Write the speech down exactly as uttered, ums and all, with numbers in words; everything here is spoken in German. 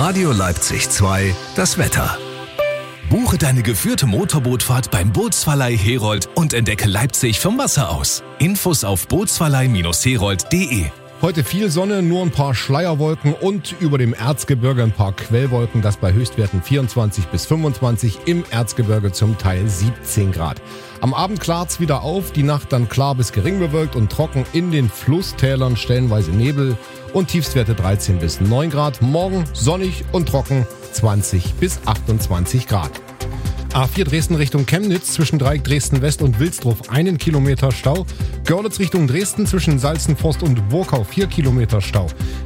Radio Leipzig zwei, das Wetter. Buche deine geführte Motorbootfahrt beim Bootsverleih Herold und entdecke Leipzig vom Wasser aus. Infos auf bootsverleih Herold punkt de. Heute viel Sonne, nur ein paar Schleierwolken und über dem Erzgebirge ein paar Quellwolken, das bei Höchstwerten vierundzwanzig bis fünfundzwanzig, im Erzgebirge zum Teil siebzehn Grad. Am Abend klart's wieder auf, die Nacht dann klar bis gering bewölkt und trocken, in den Flusstälern stellenweise Nebel und Tiefstwerte dreizehn bis neun Grad. Morgen sonnig und trocken, zwanzig bis achtundzwanzig Grad. A vier Dresden Richtung Chemnitz zwischen Dreieck Dresden West und Wilsdruf einen Kilometer Stau. Görlitz Richtung Dresden zwischen Salzenforst und Burkau vier Kilometer Stau.